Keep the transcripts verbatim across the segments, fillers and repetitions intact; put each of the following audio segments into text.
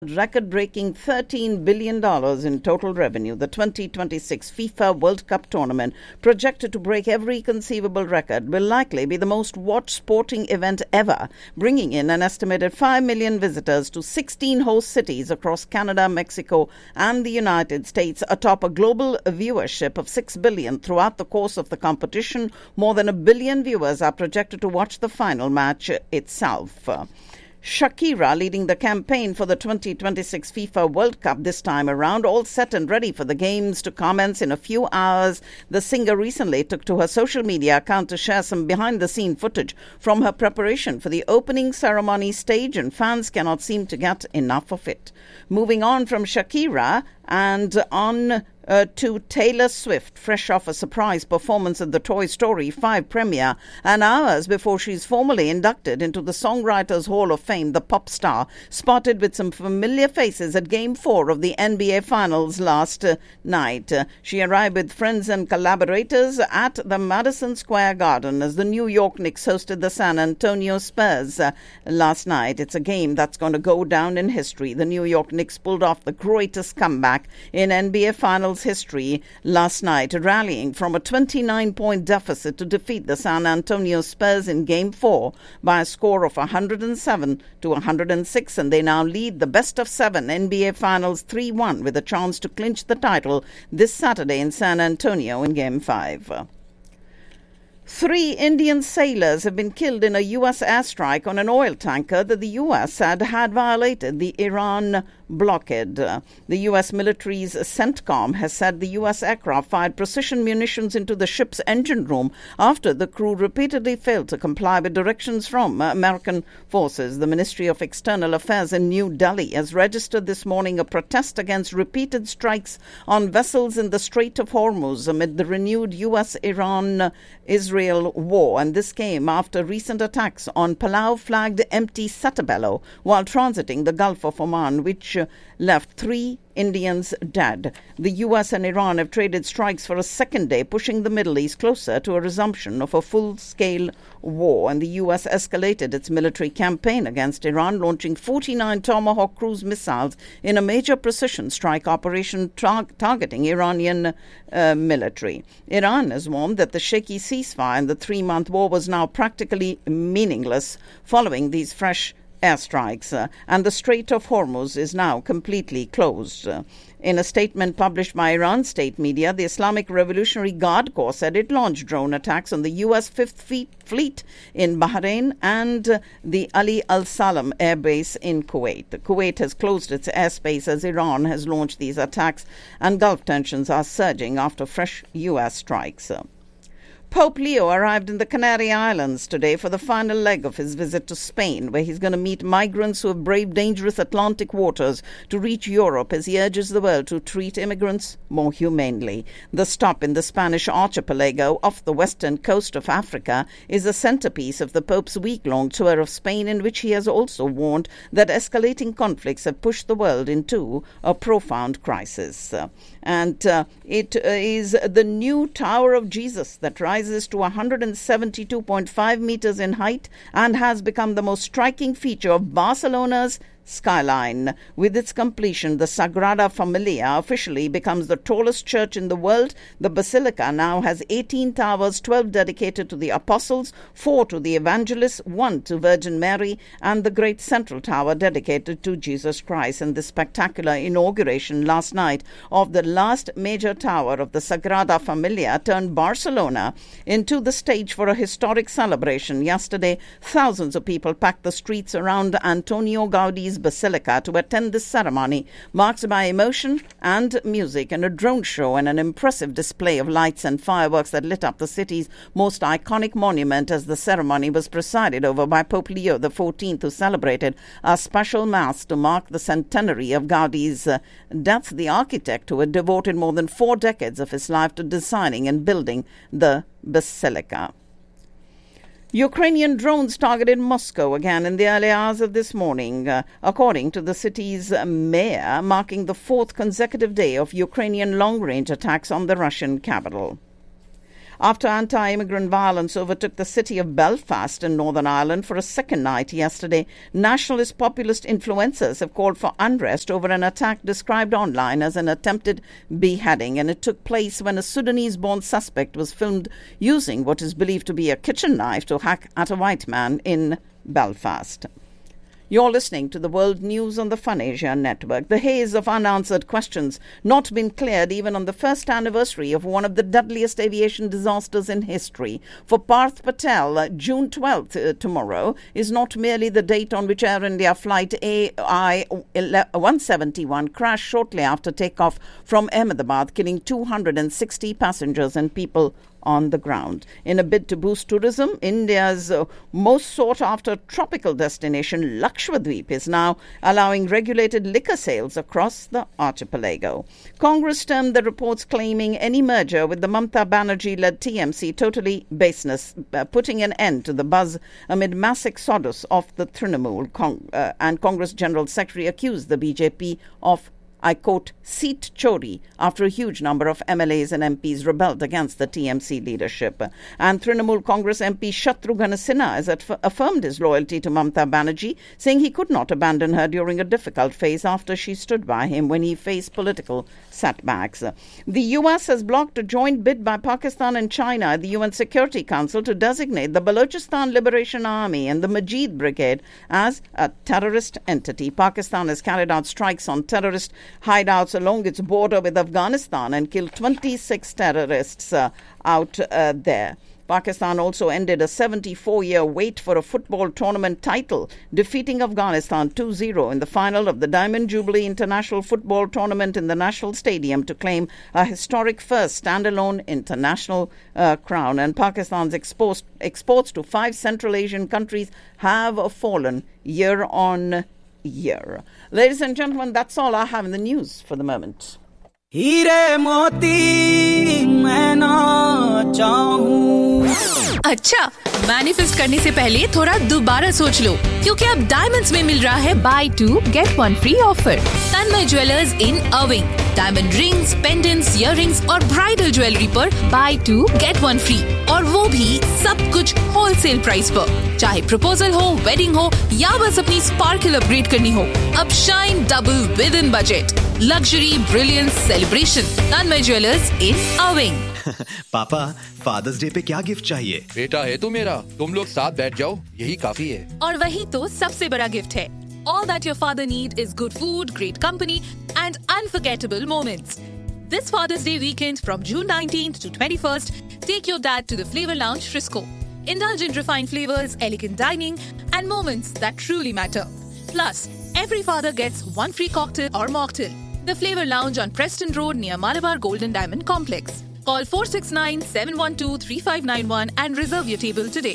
record-breaking thirteen billion dollars in total revenue. The twenty twenty-six FIFA World Cup tournament, projected to break every conceivable record, will likely be the most watched sporting event ever, bringing in an estimated five million visitors to sixteen host cities across Canada, Mexico and the United States, atop a global viewership of six billion throughout the course of the competition. More than a billion viewers are projected to watch the final match itself. Shakira leading the campaign for the twenty twenty-six FIFA World Cup this time around, all set and ready for the games to commence in a few hours. The singer recently took to her social media account to share some behind-the-scene footage from her preparation for the opening ceremony stage, and fans cannot seem to get enough of it. Moving on from Shakira and on Uh, to Taylor Swift, fresh off a surprise performance at the Toy Story five premiere, and hours before she's formally inducted into the Songwriters Hall of Fame. The pop star spotted with some familiar faces at Game four of the N B A Finals last uh, night. Uh, she arrived with friends and collaborators at the Madison Square Garden as the New York Knicks hosted the San Antonio Spurs uh, last night. It's a game that's going to go down in history. The New York Knicks pulled off the greatest comeback in N B A Finals history last night, rallying from a twenty-nine point deficit to defeat the San Antonio Spurs in Game four by a score of one hundred seven to one hundred six, and they now lead the best of seven N B A Finals three one with a chance to clinch the title this Saturday in San Antonio in Game five. Three Indian sailors have been killed in a U S airstrike on an oil tanker that the U S said had violated the Iran blockade. The U S military's CENTCOM has said the U S aircraft fired precision munitions into the ship's engine room after the crew repeatedly failed to comply with directions from American forces. The Ministry of External Affairs in New Delhi has registered this morning a protest against repeated strikes on vessels in the Strait of Hormuz amid the renewed U S Iran Israel war, and this came after recent attacks on Palau-flagged empty Satebello while transiting the Gulf of Oman, which uh, left three Indians dead. The U S and Iran have traded strikes for a second day, pushing the Middle East closer to a resumption of a full-scale war. And the U S escalated its military campaign against Iran, launching forty-nine Tomahawk cruise missiles in a major precision strike operation tar- targeting Iranian uh, military. Iran has warned that the shaky ceasefire in the three-month war was now practically meaningless following these fresh airstrikes, uh, and the Strait of Hormuz is now completely closed. Uh, in a statement published by Iran state media, the Islamic Revolutionary Guard Corps said it launched drone attacks on the U S Fifth Fleet in Bahrain and uh, the Ali Al Salam Air Base in Kuwait. Kuwait has closed its airspace as Iran has launched these attacks, and Gulf tensions are surging after fresh U S strikes. Uh, Pope Leo arrived in the Canary Islands today for the final leg of his visit to Spain, where he's going to meet migrants who have braved dangerous Atlantic waters to reach Europe as he urges the world to treat immigrants more humanely. The stop in the Spanish archipelago off the western coast of Africa is a centerpiece of the Pope's week-long tour of Spain, in which he has also warned that escalating conflicts have pushed the world into a profound crisis. Uh, and uh, it uh, is the new Tower of Jesus that rises to one hundred seventy-two point five meters in height and has become the most striking feature of Barcelona's skyline. With its completion, the Sagrada Familia officially becomes the tallest church in the world. The basilica now has eighteen towers, twelve dedicated to the apostles, four to the evangelists, one to Virgin Mary, and the great central tower dedicated to Jesus Christ. And the spectacular inauguration last night of the last major tower of the Sagrada Familia turned Barcelona into the stage for a historic celebration. Yesterday, thousands of people packed the streets around Antonio Gaudi's Basilica to attend this ceremony, marked by emotion and music, and a drone show and an impressive display of lights and fireworks that lit up the city's most iconic monument as the ceremony was presided over by Pope Leo the fourteenth, who celebrated a special mass to mark the centenary of Gaudi's uh, death, the architect who had devoted more than four decades of his life to designing and building the basilica. Ukrainian drones targeted Moscow again in the early hours of this morning, uh, according to the city's mayor, marking the fourth consecutive day of Ukrainian long-range attacks on the Russian capital. after anti-immigrant violence overtook the city of Belfast in Northern Ireland for a second night yesterday. Nationalist populist influencers have called for unrest over an attack described online as an attempted beheading, and it took place when a Sudanese-born suspect was filmed using what is believed to be a kitchen knife to hack at a white man in Belfast. You're listening to the World News on the Fun Asia Network. The haze of unanswered questions not been cleared even on the first anniversary of one of the deadliest aviation disasters in history. For Parth Patel, uh, June twelfth, uh, tomorrow, is not merely the date on which Air India flight A I one seventy-one crashed shortly after takeoff from Ahmedabad, killing two hundred sixty passengers and people on the ground. In a bid to boost tourism, India's uh, most sought-after tropical destination, Lakshadweep, is now allowing regulated liquor sales across the archipelago. Congress termed the reports claiming any merger with the Mamata Banerjee-led T M C totally baseless, uh, putting an end to the buzz amid mass exodus of the Trinamool. Cong- uh, and Congress General Secretary accused the B J P of, I quote, seat chori after a huge number of M L As and M Ps rebelled against the T M C leadership. And Trinamool Congress M P Shatrughan Sinha has aff- affirmed his loyalty to Mamata Banerjee, saying he could not abandon her during a difficult phase after she stood by him when he faced political setbacks. The U S has blocked a joint bid by Pakistan and China at the U N Security Council to designate the Balochistan Liberation Army and the Majid Brigade as a terrorist entity. Pakistan has carried out strikes on terrorist hideouts along its border with Afghanistan and killed twenty-six terrorists uh, out uh, there. Pakistan also ended a seventy-four-year wait for a football tournament title, defeating Afghanistan two zero in the final of the Diamond Jubilee International Football Tournament in the National Stadium to claim a historic first standalone international uh, crown. And Pakistan's exports, exports to five Central Asian countries have fallen year on year. Ladies and gentlemen, that's all I have in the news for the moment. हीरे मोती मैं ना चाहूं। अच्छा, manifest करने से पहले थोड़ा दोबारा सोच लो, क्योंकि अब डायमंड्स में मिल रहा है by to get one free offer. Tanmay jewellers in अविंग, diamond rings, pendants, earrings और ब्राइडल ज्वेलरी पर by to get one free, और वो भी सब कुछ होलसेल प्राइस पर। चाहे प्रपोजल हो, वेडिंग हो या बस अपनी स्पार्कल अपग्रेड करनी हो, अब shine double with in budget. Luxury, brilliance, celebration, Tanmay jewellers इन अविंग। पापा, फादर्स डे पे क्या गिफ्ट चाहिए? बेटा है तू मेरा, तुम लोग साथ बैठ जाओ, यही काफी है। और वही तो सबसे बड़ा गिफ्ट है। All that your father need is good food, great company and unforgettable moments. This Father's Day weekend from June nineteenth to twenty-first, take your dad to the Flavor Lounge Frisco. Indulge in refined flavors, elegant dining and moments that truly matter. Plus, every father gets one free cocktail or mocktail. The Flavor Lounge on Preston Road near Malabar Golden Diamond Complex. Call four six nine, seven one two, three five nine one and reserve your table today.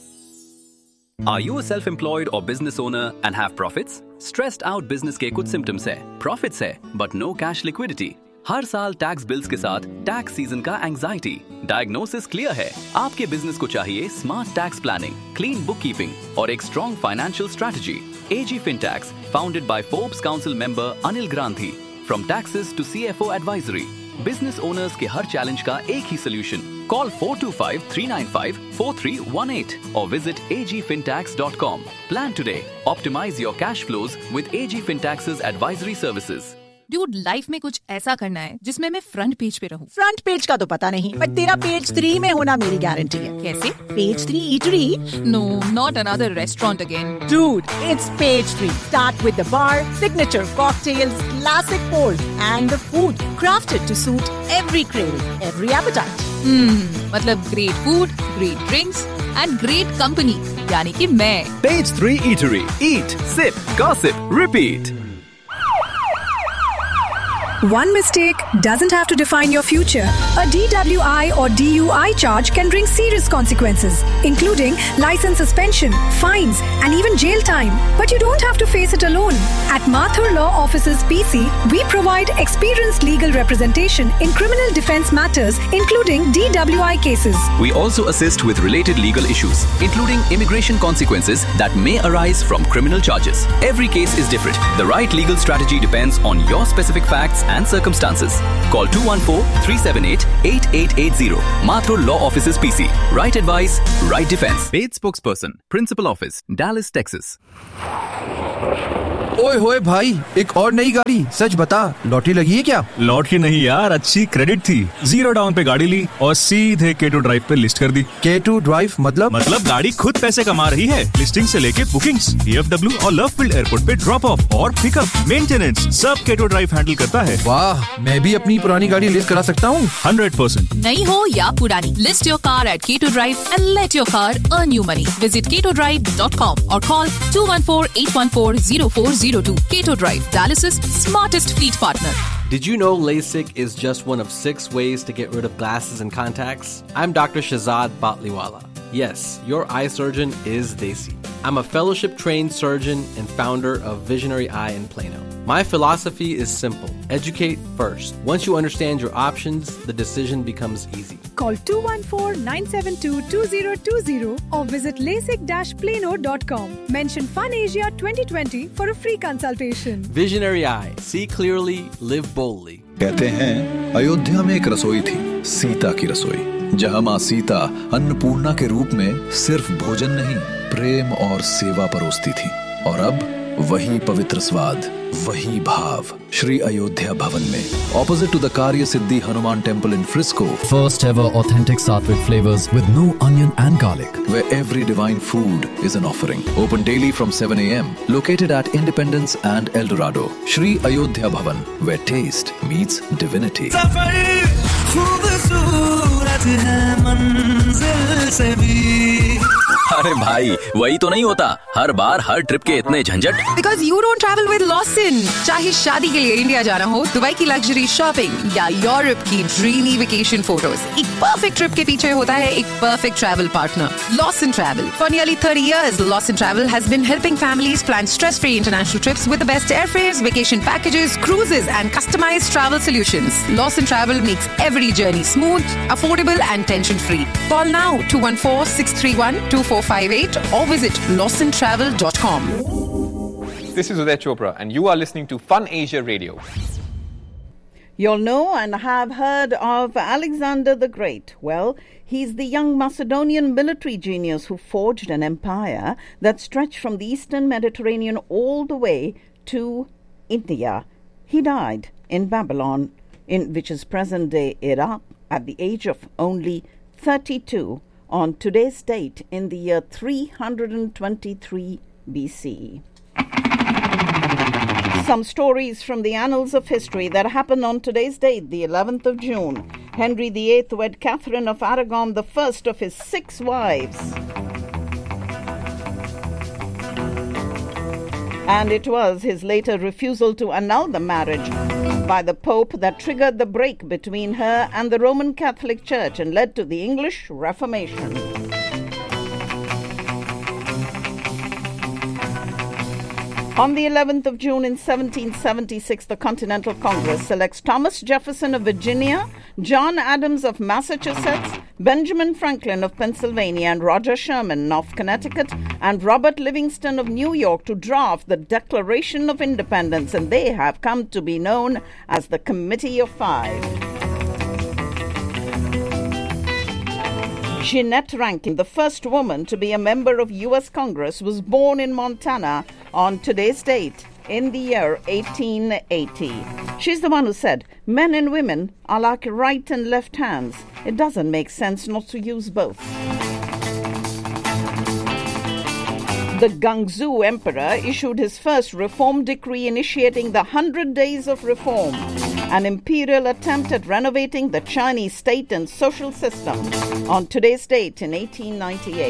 Are you a self-employed or business owner and have profits? Stressed out business के कुछ symptoms है, profits है, but no cash liquidity. हर साल tax bills के साथ tax season का anxiety. Diagnosis clear है, आपके बिजनेस को चाहिए smart tax planning, clean book keeping और एक strong financial strategy. A G FinTax, founded by Forbes Council member Anil Grandhi. From taxes to C F O advisory, business owners के हर challenge का एक ही solution. Call four two five, three nine five, four three one eight or visit a g fintax dot com. Plan today. Optimize your cash flows with A G FinTax's advisory services. Dude, life में कुछ ऐसा करना है जिसमें मैं front page पे रहूं। Front page का तो पता नहीं, बट तेरा पेज थ्री में होना मेरी गारंटी है। कैसे? Page three eatery? No, not another restaurant again. Dude, it's page three. Start with the bar, signature cocktails, classic pours, and the food crafted to suit every craving, every appetite. Hmm, मतलब great food, great drinks, and great company. यानी कि मैं। Page three Eatery. Eat, sip, gossip, repeat. One mistake doesn't have to define your future. A D W I or D U I charge can bring serious consequences, including license suspension, fines, and even jail time. But you don't have to face it alone. At Mathur Law Offices P C, we provide experienced legal representation in criminal defense matters, including D W I cases. We also assist with related legal issues, including immigration consequences that may arise from criminal charges. Every case is different. The right legal strategy depends on your specific facts and circumstances. Call two one four, three seven eight, eight eight eight zero. Mathur Law Offices P C. Right advice, right defense. Paid spokesperson, Principal Office, Dallas, Texas. ओए होए भाई, एक और नई गाड़ी। सच बता, lottery लगी है क्या? लॉटरी नहीं यार, अच्छी क्रेडिट थी। जीरो डाउन पे गाड़ी ली और सीधे के टू ड्राइव पे लिस्ट कर दी। के टू ड्राइव मतलब? मतलब गाड़ी खुद पैसे कमा रही है। लिस्टिंग से लेके बुकिंग्स, डी एफ डब्ल्यू और लवफील्ड एयरपोर्ट पे ड्रॉप ऑफ और पिकअप, मेंटेनेंस सब के टू ड्राइव हैंडल करता है। वाह, मैं भी अपनी पुरानी गाड़ी लिस्ट करा सकता हूँ। Hundred percent. नई हो या पुरानी, लिस्ट योर कार एट के to drive and let your car earn you money. Visit के टू ड्राइव डॉट कॉम और call to one four, eight one four, zero four zero two. K two Drive, Dallas's smartest fleet partner. Did you know LASIK is just one of six ways to get rid of glasses and contacts? I'm Doctor Shahzad Batliwala. Yes, your eye surgeon is Desi. I'm a fellowship-trained surgeon and founder of Visionary Eye in Plano. My philosophy is simple. Educate first. Once you understand your options, the decision becomes easy. Call two one four, nine seven two, two zero two zero or visit lasik dash plano dot com. Mention FunAsia twenty twenty for a free consultation. Visionary Eye. See clearly, live boldly. कहते हैं अयोध्या में एक रसोई थी, सीता की रसोई, जहाँ माँ सीता अन्नपूर्णा के रूप में सिर्फ भोजन नहीं, प्रेम और सेवा परोसती थी। और अब वही पवित्र स्वाद, वही भाव श्री अयोध्या भवन में, opposite to the Karya Siddhi Hanuman Temple in Frisco. First ever authentic Sattvic flavors with no onion and garlic. Where every divine food is an offering. Open daily from seven a.m. Located at Independence and El Dorado. Shri Ayodhya Bhavan, where taste meets divinity. अरे भाई, वही तो नहीं होता हर बार हर trip के इतने झंझट। Because you don't travel with Lawson. चाहे शादी के लिए इंडिया जाना हो, दुबई की लग्जरी शॉपिंग या यूरोप की ड्रीमी वेकेशन फोटोज, एक परफेक्ट ट्रिप के पीछे होता है एक perfect travel partner, Lawson Travel. For nearly thirty years, Lawson Travel has been helping families plan stress-free international trips with the best airfares, vacation packages, cruises, and customized travel solutions. Lawson Travel makes every journey smooth, affordable, and tension-free. Call now two one four, six three one, two four five eight or visit lawson travel dot com. This is Uday Chopra and you are listening to Fun Asia Radio. You'll know and have heard of Alexander the Great. Well, he's the young Macedonian military genius who forged an empire that stretched from the eastern Mediterranean all the way to India. He died in Babylon, in which is present-day Iraq, at the age of only thirty-two. On today's date in the year three hundred twenty-three B C. Some stories from the annals of history that happened on today's date, the eleventh of June. Henry the eighth wed Catherine of Aragon, the first of his six wives. And it was his later refusal to annul the marriage by the Pope that triggered the break between her and the Roman Catholic Church and led to the English Reformation. On the eleventh of June in seventeen seventy-six, the Continental Congress selects Thomas Jefferson of Virginia, John Adams of Massachusetts, Benjamin Franklin of Pennsylvania, and Roger Sherman of Connecticut, and Robert Livingston of New York to draft the Declaration of Independence, and they have come to be known as the Committee of Five. Jeanette Rankin, the first woman to be a member of U S Congress, was born in Montana on today's date in the year eighteen eighty. She's the one who said, men and women are like right and left hands. It doesn't make sense not to use both. The Gangzhou Emperor issued his first reform decree initiating the Hundred Days of Reform, an imperial attempt at renovating the Chinese state and social system, on today's date in eighteen ninety-eight.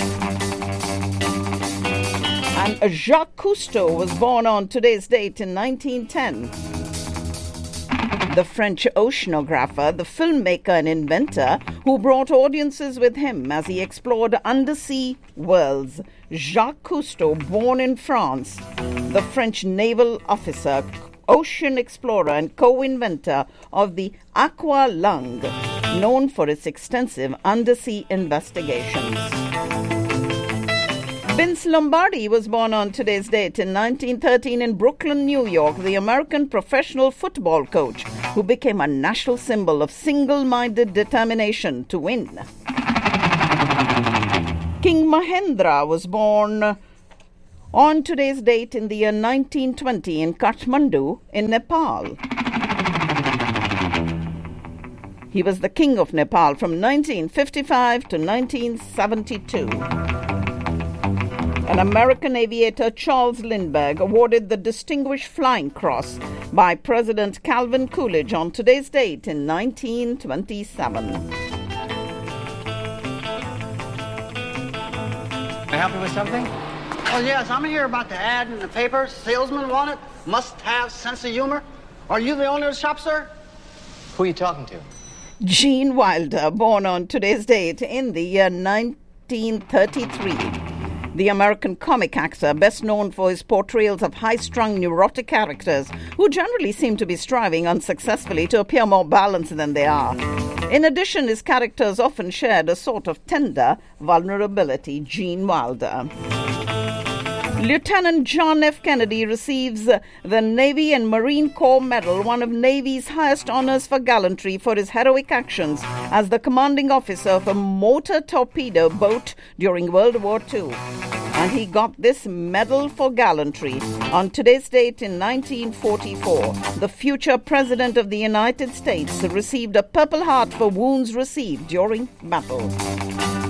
And Jacques Cousteau was born on today's date in nineteen ten. The French oceanographer, the filmmaker and inventor who brought audiences with him as he explored undersea worlds. Jacques Cousteau, born in France, the French naval officer, ocean explorer and co-inventor of the Aqualung, known for its extensive undersea investigations. Vince Lombardi was born on today's date in nineteen thirteen in Brooklyn, New York, the American professional football coach who became a national symbol of single-minded determination to win. King Mahendra was born on today's date in the year nineteen twenty in Kathmandu in Nepal. He was the king of Nepal from nineteen fifty-five to nineteen seventy-two. An American aviator, Charles Lindbergh, awarded the Distinguished Flying Cross by President Calvin Coolidge on today's date in nineteen twenty-seven. Can I help you with something? Oh, yes, I'm here about the ad in the paper. Salesman wanted, must have sense of humor. Are you the owner of the shop, sir? Who are you talking to? Gene Wilder, born on today's date in the year nineteen thirty-three. The American comic actor, best known for his portrayals of high-strung neurotic characters who generally seem to be striving unsuccessfully to appear more balanced than they are. In addition, his characters often shared a sort of tender vulnerability. Gene Wilder. Lieutenant John F. Kennedy receives the Navy and Marine Corps Medal, one of Navy's highest honors for gallantry for his heroic actions as the commanding officer of a motor torpedo boat during World War Two. And he got this medal for gallantry on today's date in nineteen forty-four. The future President of the United States received a Purple Heart for wounds received during battle.